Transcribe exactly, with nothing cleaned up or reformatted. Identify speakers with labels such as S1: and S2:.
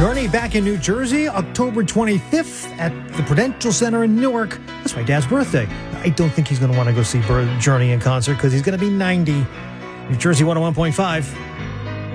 S1: Journey back in New Jersey, October twenty-fifth at the Prudential Center in Newark. That's my dad's birthday. I don't think he's going to want to go see Journey in concert because he's going to be ninety. New Jersey one oh one point five.